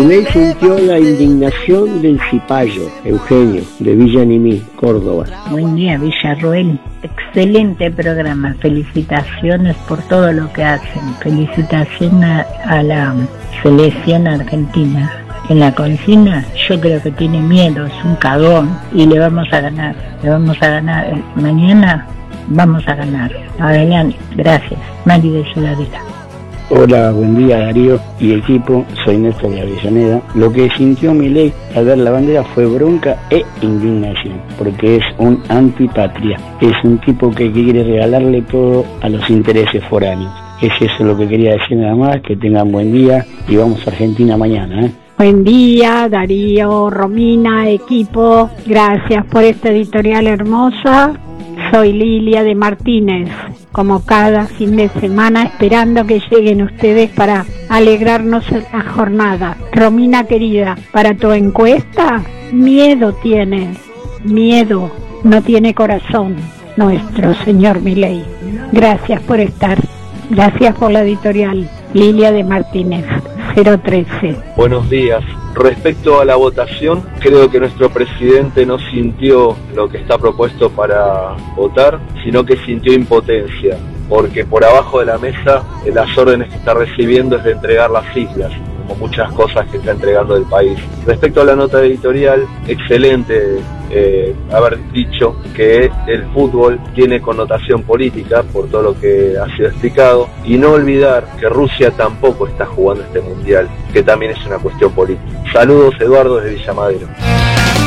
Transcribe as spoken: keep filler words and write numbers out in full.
Milei sintió la indignación del cipayo, Eugenio, de Villa Nimí, Córdoba. Buen día, Villarroel. Excelente programa. Felicitaciones por todo lo que hacen. Felicitaciones a, a la selección argentina. En la consigna yo creo que tiene miedo, es un cagón y le vamos a ganar. Le vamos a ganar. Mañana vamos a ganar. Adelante. Gracias. Mari de Ciudadela. Hola, buen día Darío y equipo, soy Néstor de Avellaneda. Lo que sintió Milei al ver la bandera fue bronca e indignación, porque es un antipatria, es un tipo que quiere regalarle todo a los intereses foráneos. Es eso lo que quería decir nada más, que tengan buen día y vamos a Argentina mañana, ¿eh? Buen día Darío, Romina, equipo, gracias por esta editorial hermosa. Soy Lilia de Martínez, como cada fin de semana, esperando que lleguen ustedes para alegrarnos la jornada. Romina querida, para tu encuesta, miedo tiene, miedo, no tiene corazón nuestro señor Milei. Gracias por estar, gracias por la editorial. Lilia de Martínez, cero trece. Buenos días. Respecto a la votación, creo que nuestro presidente no sintió lo que está propuesto para votar, sino que sintió impotencia, porque por abajo de la mesa las órdenes que está recibiendo es de entregar las islas, como muchas cosas que está entregando el país. Respecto a la nota editorial, excelente eh, haber dicho que el fútbol tiene connotación política por todo lo que ha sido explicado, y no olvidar que Rusia tampoco está jugando este mundial, que también es una cuestión política. Saludos, Eduardo, desde Villa Madero.